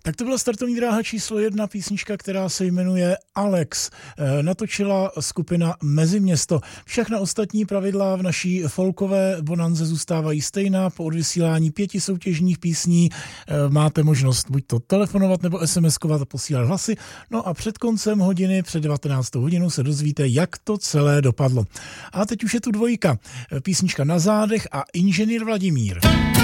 Tak to byla startovní dráha číslo 1, písnička, která se jmenuje Alex. Natočila skupina Meziměsto. Všechna ostatní pravidla v naší folkové bonanze zůstávají stejná. Po odvysílání 5 soutěžních písní máte možnost buď to telefonovat nebo SMS-kovat a posílat hlasy. No a před koncem hodiny, před 19. hodinou se dozvíte, jak to celé dopadlo. A teď už je tu dvojka. Písnička Na zádech a Inženýr Vladimír.